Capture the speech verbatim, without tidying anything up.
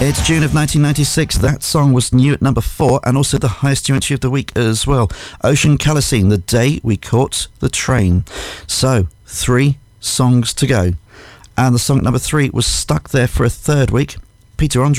It's June of nineteen ninety-six. That song was new at number four and also the highest new entry of the week as well. Ocean Callacine, The Day We Caught the Train. So, three songs to go. And the song number three was stuck there for a third week. Peter Andre